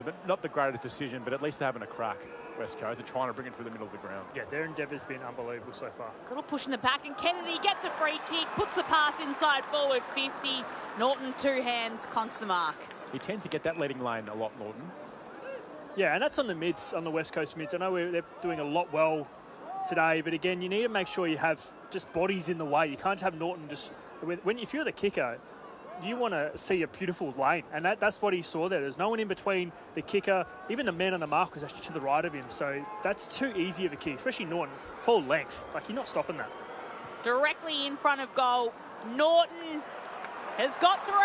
But not the greatest decision, but at least they're having a crack, West Coast. They're trying to bring it through the middle of the ground. Yeah, their endeavour's been unbelievable so far. Little push in the back, and Kennedy gets a free kick, puts the pass inside forward 50. Norton, two hands, clunks the mark. He tends to get that leading lane a lot, Norton. Yeah, and that's on the mids, on the West Coast mids. I know they're doing a lot well today, but again, you need to make sure you have just bodies in the way. You can't have Norton just... If you're the kicker, you want to see a beautiful lane, and that's what he saw there. There's no one in between the kicker. Even the man on the mark was actually to the right of him, so that's too easy of a kick, especially Norton, full length. Like, you're not stopping that. Directly in front of goal, Norton has got 3.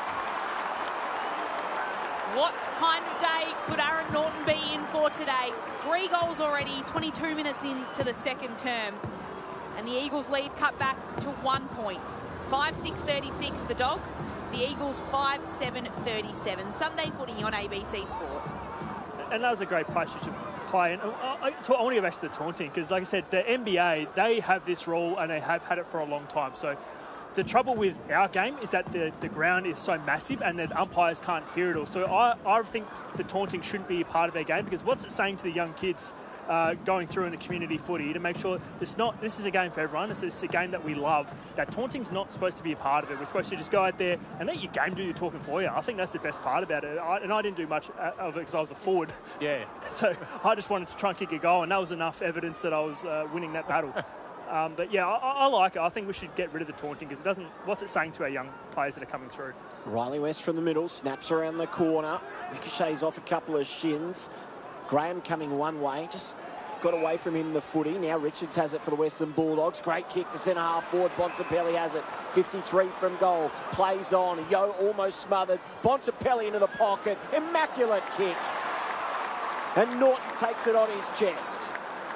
What kind of day could Aaron Norton be in for today? 3 goals already, 22 minutes into the second term. And the Eagles lead cut back to 1 point. 5-6-36 the Dogs. The Eagles 5-7-37. Sunday footy on ABC Sport. And that was a great place to play. And I want to go back to the taunting because, like I said, the NBA, they have this rule and they have had it for a long time. So the trouble with our game is that the ground is so massive and the umpires can't hear it all. So I think the taunting shouldn't be a part of their game because what's it saying to the young kids going through in a community footy to make sure this is a game for everyone. It's a game that we love. That taunting's not supposed to be a part of it. We're supposed to just go out there and let your game do your talking for you. I think that's the best part about it. I didn't do much of it because I was a forward. Yeah. So I just wanted to try and kick a goal, and that was enough evidence that I was winning that battle. But yeah, I like it. I think we should get rid of the taunting because it doesn't. What's it saying to our young players that are coming through? Riley West from the middle, snaps around the corner, ricochets off a couple of shins. Graham coming one way, just got away from him the footy. Now Richards has it for the Western Bulldogs. Great kick to centre half forward. Bontempelli has it. 53 from goal. Plays on. Yo almost smothered. Bontempelli into the pocket. Immaculate kick. And Norton takes it on his chest.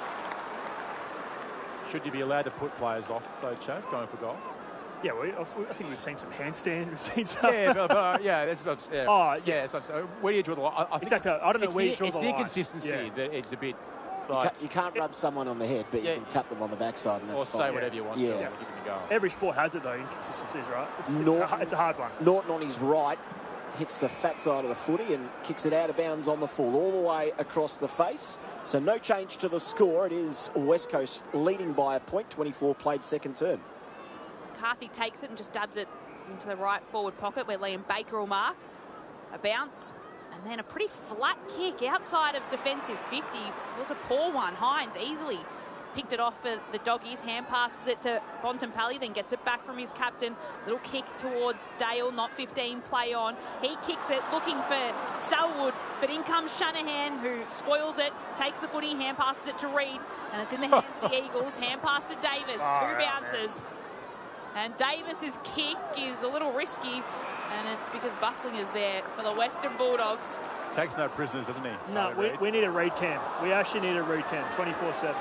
Should you be allowed to put players off, though, Chad, going for goal? Yeah, I think we've seen some handstands. We've seen some. Yeah, that's what I'm, yeah. Oh, yeah. So where do you draw the line? Exactly. I don't know where you draw the line. It's the inconsistency that it's a bit. Like, you can't rub someone on the head, but you can tap them on the backside. And that's or say whatever you want. Yeah. Give them a go. Every sport has it, though, inconsistencies, right? It's a hard one. Norton on his right hits the fat side of the footy and kicks it out of bounds on the full, all the way across the face. So no change to the score. It is West Coast leading by a point, 24 played second term. McCarthy takes it and just dabs it into the right forward pocket where Liam Baker will mark. A bounce. And then a pretty flat kick outside of defensive 50. It was a poor one. Hines easily picked it off for the Doggies. Hand passes it to Bontempelli, then gets it back from his captain. Little kick towards Dale, not 15, play on. He kicks it, looking for Selwood, but in comes Shanahan, who spoils it, takes the footy, hand passes it to Reid, and it's in the hands of the Eagles. Hand pass to Davis, 2 bounces. And Davis's kick is a little risky, and it's because Bustling is there for the Western Bulldogs. Takes no prisoners, doesn't he? No, we need a Reid cam. We actually need a Reid cam, 24/7.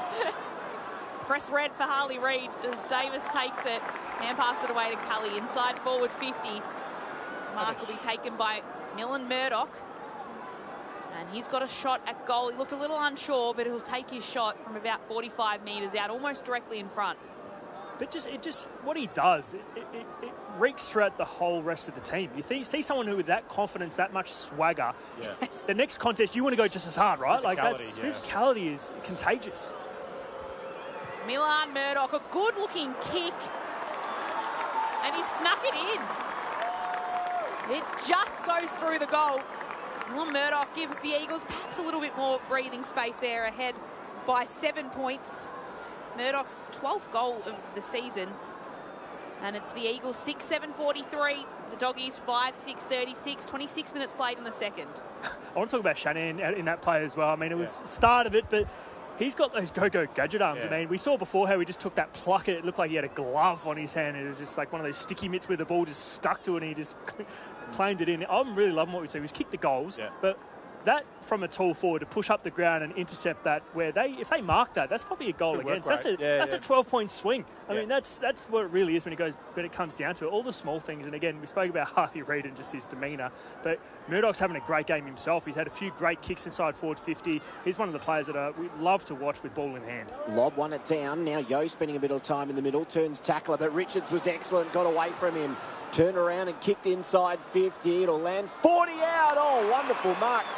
Press red for Harley Reid as Davis takes it. Hand pass it away to Cully. Inside forward 50. Mark will be taken by Millen Murdoch. And he's got a shot at goal. He looked a little unsure, but he'll take his shot from about 45 metres out, almost directly in front. But what he does, it reeks throughout the whole rest of the team. You see someone who with that confidence, that much swagger, Yes. the next contest you want to go just as hard, right? Physicality is contagious. Milan Murdoch, a good-looking kick. And he snuck it in. It just goes through the goal. Milan Murdoch gives the Eagles perhaps a little bit more breathing space there, ahead by 7 points. Murdoch's 12th goal of the season. And it's the Eagles 6-7-43. The Doggies 5-6-36. 26 minutes played in the second. I want to talk about Shanahan in that play as well. I mean, it was start of it, but he's got those go-go gadget arms. I mean, we saw before how he just took that pluck. It looked like he had a glove on his hand. It was just like one of those sticky mitts where the ball just stuck to it and he just claimed it in. I'm really loving what we see. He's kicked the goals, but that from a tall forward to push up the ground and intercept that, if they mark that, that's probably a goal Good work against. rate. That's a 12-point swing. I Yeah. mean, that's what it really is when it comes down to it. All the small things, and again, we spoke about Harley Reid and just his demeanour, but Murdoch's having a great game himself. He's had a few great kicks inside forward 50. He's one of the players that we love to watch with ball in hand. Lob won it down. Now Yo spending a bit of time in the middle. Turns tackler, but Richards was excellent. Got away from him. Turned around and kicked inside 50. It'll land 40 out. Oh, wonderful mark.